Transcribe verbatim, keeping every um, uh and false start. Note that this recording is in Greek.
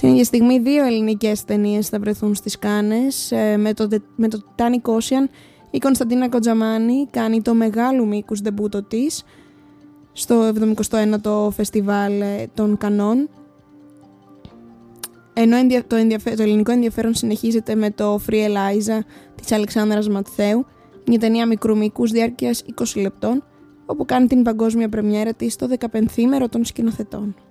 Την ίδια στιγμή δύο ελληνικές ταινίες θα βρεθούν στις Κάνες. Με το, με το Titanic Ocean η Κωνσταντίνα Κοντζαμάνη κάνει το μεγάλου μήκους ντεμπούτο της στο εβδομηκοστό ένατο φεστιβάλ των Κανών. Ενώ το, ενδιαφέ... το ελληνικό ενδιαφέρον συνεχίζεται με το Free Eliza της Αλεξάνδρας Ματθαίου, μια ταινία μικρού μήκους διάρκειας είκοσι λεπτών, όπου κάνει την παγκόσμια πρεμιέρα της στο δεκαπενθήμερο των σκηνοθετών.